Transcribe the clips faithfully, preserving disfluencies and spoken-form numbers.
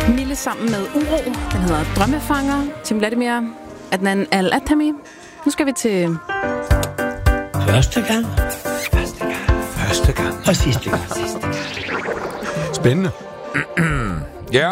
Mille sammen med Uro. Den hedder Drømmefanger. Tim Vladimir, Adnan Al-Attami. Nu skal vi til... Første gang. Første gang. Første gang. Og sidste gang. Spændende. Ja.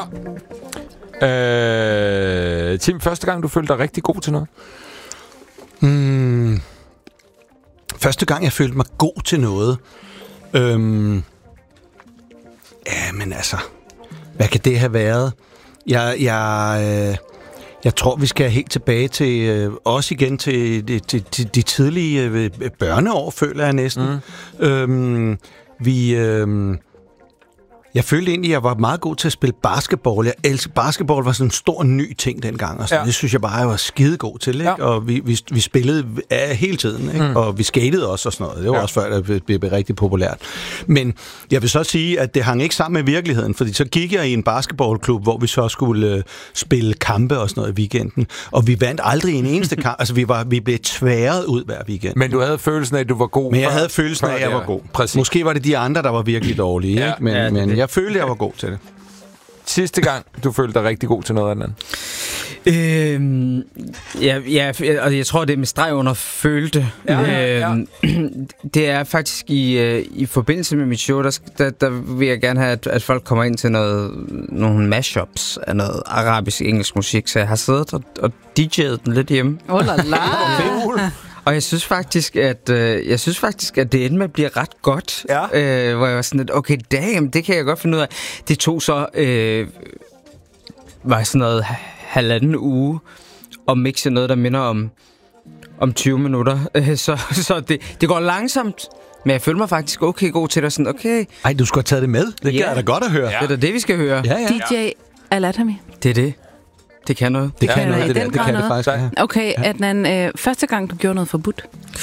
Øh, Tim, første gang, du følte dig rigtig god til noget? Hmm. Første gang, jeg følte mig god til noget. Øhm. Ja, men altså... Hvad kan det have været? Jeg, jeg, øh, jeg tror, vi skal helt tilbage til... Øh, også igen til de, de, de, de tidlige øh, børneår, føler jeg næsten. Mm. Øhm, vi... Øh, Jeg følte egentlig, at jeg var meget god til at spille basketball. Jeg elsker basketball, var sådan en stor ny ting dengang. Og ja. Det synes jeg bare, jeg var skidegod til. Ikke? Ja. Og vi, vi, vi spillede uh, hele tiden. Ikke? Mm. Og vi skatede også og sådan noget. Det var ja. også før, det blev rigtig populært. Men jeg vil så sige, at det hang ikke sammen med virkeligheden. Fordi så gik jeg i en basketballklub, hvor vi så skulle uh, spille kampe og sådan noget i weekenden. Og vi vandt aldrig en eneste kamp. Altså, vi, var, vi blev tværet ud hver weekend. Men du havde følelsen af, at du var god? Men jeg havde følelsen af, at jeg var god. Præcis. Måske var det de andre, der var virkelig dårlige. Ja. Ikke? Men, ja, men jeg følte, jeg var god til det. Sidste gang, du følte dig rigtig god til noget andet? Øhm, ja, ja, og jeg tror, det er med streg under følte. Ja, ja, ja. Øhm, det er faktisk i, øh, i forbindelse med mit show, der, der, der vil jeg gerne have, at, at folk kommer ind til noget, nogle mashups af noget arabisk-engelsk musik, så jeg har siddet og, og D J'et den lidt hjemme. Oh la la! Og jeg synes faktisk, at øh, jeg synes faktisk, at det endte med at blive ret godt. Ja. Øh, hvor jeg var sådan lidt, okay, damn, det kan jeg godt finde ud af. Det tog så øh, var sådan noget halvanden uge at mixe noget, der minder om om tyve minutter. Øh, så så det, det går langsomt. Men jeg føler mig faktisk okay god til det. Sådan, okay. Ej, du skulle have taget det med. Det yeah. kan jeg da godt at høre. Ja. Det er da det, vi skal høre. Ja, ja. D J Al-Attami. Det er det. Det kan noget. Det kan ja, noget, ja, det, der. det kan noget. det faktisk. Ja. Okay, Adnan, øh, første gang du gjorde noget forbudt?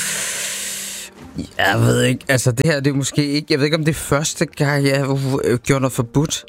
Jeg ved ikke, altså det her, det er måske ikke, jeg ved ikke om det er første gang, jeg uh, gjorde noget forbudt.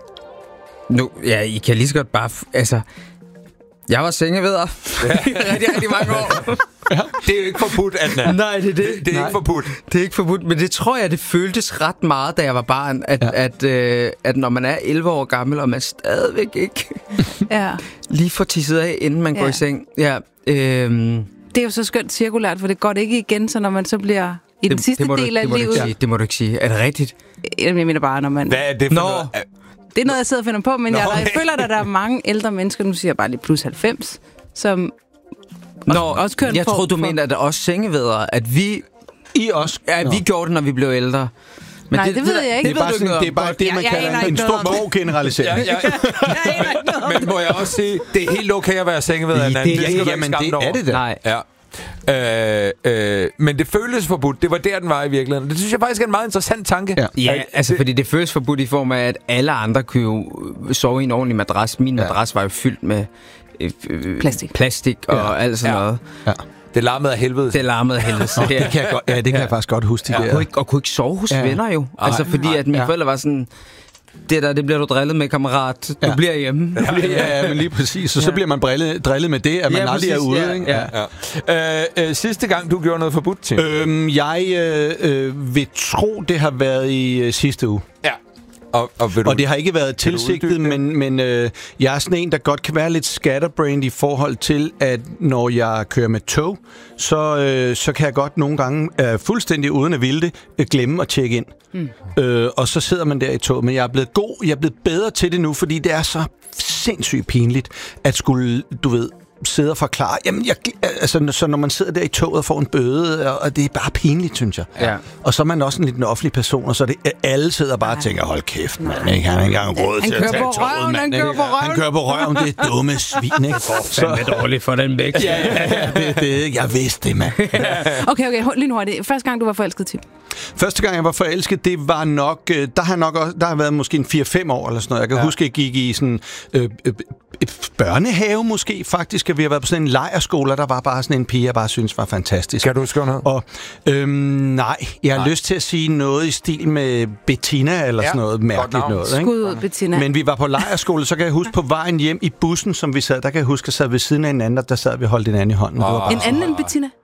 Nu, ja, I kan lige så godt bare, altså, jeg var sengeveder ja. rigtig, rigtig mange år. Ja. Det er jo ikke forbudt, Adnan. Nej, det er det. Det, det er Nej. ikke forbudt. Det er ikke forbudt, men det tror jeg, det føltes ret meget, da jeg var barn, at, ja. at, øh, at når man er elleve år gammel, og man stadigvæk ikke ja. lige får tisset af, inden man ja. går i seng. Ja, øhm. Det er jo så skønt cirkulært, for det går det ikke igen, så når man så bliver i den det, sidste det del du, af det livet. Sige, det må du ikke sige. Er det rigtigt? Jeg mener bare, når man... Hvad er det for Nå. noget? Det er noget, jeg sidder og finder på, men Nå, jeg, okay. jeg føler, at der er mange ældre mennesker, nu siger jeg bare lige plus halvfems, som Nå, også, også kører jeg på, tror du for... mener, at der også sengevedere, at vi... I også? Ja, vi gjorde det, når vi blev ældre. Men Nej, det, det ved jeg ikke. Det er bare, sådan, det, er bare det, man jeg, kalder jeg en stor grov generalisering. Ja, ja. Men må jeg også sige, det er helt okay at være sengeveder. Det, det, det, jamen, det er det da. Nej. Ja. Øh, øh, men det føles forbudt. Det var der, den var i virkeligheden. Det synes jeg faktisk er en meget interessant tanke. Ja, ja altså det, fordi det føles forbudt i form af, at alle andre kunne jo sove i en ordentlig madras. Min ja. madras var jo fyldt med øh, øh, plastik, plastik og ja. alt sådan ja. noget. Ja. Det larmede af helvede. Det larmede af helvede. Nå, det kan jeg godt, ja, det kan ja. jeg faktisk godt huske. Ja. Og, kunne ikke, og kunne ikke sove hos ja. venner jo. Ej, altså fordi at mine ja. forældre var sådan... Det der, det bliver du drillet med, kammerat. Du ja. bliver hjemme. Du bliver, ja, ja, men lige præcis. Så, ja. så bliver man drillet, drillet med det, at man ja, aldrig er ude. Ja, ikke? ja. Ja. Øh, øh, sidste gang, du gjorde noget forbudt, Tim? Øhm, jeg øh, øh, vil tro, det har været i øh, sidste uge. Ja. Og, og, du, og det har ikke været tilsigtet, men, men øh, jeg er sådan en, der godt kan være lidt scatterbrained i forhold til, at når jeg kører med tog, så, øh, så kan jeg godt nogle gange, øh, fuldstændig uden at ville det, øh, glemme at tjekke ind. Mm. Øh, og så sidder man der i toget. Men jeg er blevet god, jeg er blevet bedre til det nu, fordi det er så sindssygt pinligt, at skulle, du ved, sidde og forklare. Jamen, jeg, altså, så når man sidder der i toget og får en bøde, og det er bare pinligt, synes jeg. Ja. Og så er man også en lidt en offentlig person, og så er det, alle sidder bare og tænker, hold kæft, mand, ikke? Han har ikke engang råd til at tage toget, mand. Han kører på røven. Han kører på røven, det er dumme svin, ikke? Så er det dårligt for den væk. Ja, ja, det, det, jeg vidste det, mand. Okay, okay, lige nu er det. Første gang, du var forelsket, Tim? Første gang, jeg var forelsket, det var nok, der har nok også, der har været måske en fire fem år eller sådan noget. Jeg kan ja. huske, jeg gik i sådan øh, øh, børnehave måske faktisk, at vi har været på sådan en lejrskole, der var bare sådan en pige, jeg bare synes var fantastisk. Kan du huske noget? Og øhm, nej, jeg har nej. lyst til at sige noget i stil med Bettina eller ja. sådan noget mærkeligt noget. Ikke? Skud ud, Bettina. Men vi var på lejrskole, så kan jeg huske på vejen hjem i bussen, som vi sad, der kan jeg huske, at jeg sad ved siden af en anden, der sad vi holdt en anden i hånden. Oh. En anden end Bettina?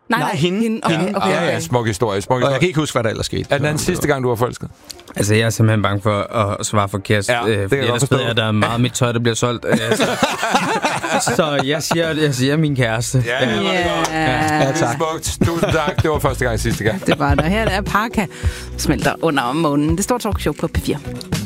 Nej, Nej, hende. hende. Okay, Hende. okay, Ja, okay. ja. Smuk historie, smuk Og historie. jeg kan ikke huske, hvad der ellers skete. Er den anden sidste gang, du var forelsket? Altså, jeg er simpelthen bange for at svare forkert, Ja, det øh, kan fordi jeg godt ellers ved forstå. jeg, at der er meget af mit tøj, der bliver solgt. Øh, så, så jeg siger, jeg siger min kæreste. Ja, det var det godt. Ja, Ja, tak. Smukt. Tusind tak. Det var første gang sidste gang. det var der. Her er Parka smelter under månen. Det står talkshow på P fire.